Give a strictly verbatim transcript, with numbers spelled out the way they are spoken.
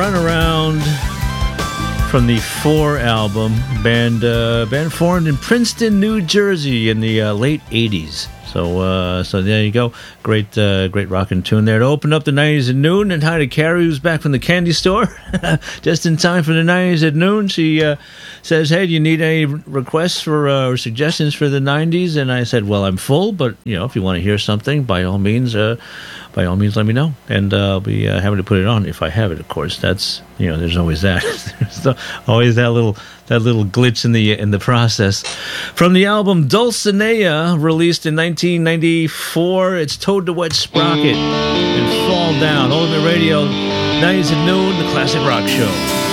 Run Around from the Four album, band uh, band formed in Princeton, New Jersey in the uh, late eighties. So uh, so there you go. Great uh, great rockin' tune there to open up the nineties at noon. And hi to Carrie, who's back from the candy store. Just in time for the nineties at noon. She uh, says, hey, do you need any requests for uh, or suggestions for the nineties? And I said, well, I'm full, but you know, if you want to hear something, by all means, uh, by all means, let me know. And uh, I'll be uh, happy to put it on if I have it, of course. That's, you know, there's always that. There's always that little that little glitch in the in the process. From the album Dulcinea, released in nineteen ninety-four, it's Toad the Wet Sprocket and Fall Down. Ultimate Radio, nineties at noon, the Classic Rock Show.